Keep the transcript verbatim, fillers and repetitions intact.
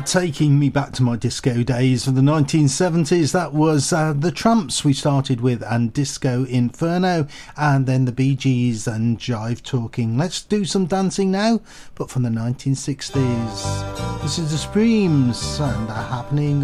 Taking me back to my disco days of the nineteen seventies. That was uh, the Tramps we started with, and Disco Inferno, and then the Bee Gees and Jive Talking. Let's do some dancing now, but from the nineteen sixties. This is the Supremes and they're happening